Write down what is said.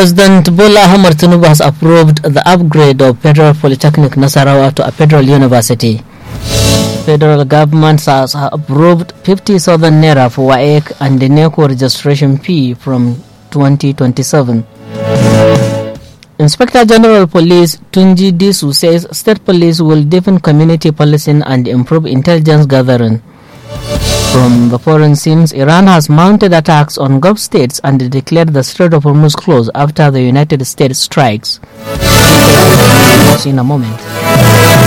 President Bola Ahmed Tinubu has approved the upgrade of Federal Polytechnic Nasarawa to a federal university. Federal government has approved 50,000 naira for WAEC and the NECO registration fee from 2027. Inspector General Police Tunji Disu says state police will deepen community policing and improve intelligence gathering. From the foreign scenes, Iran has mounted attacks on Gulf states and declared the Strait of Hormuz closed after the United States strikes. In a moment.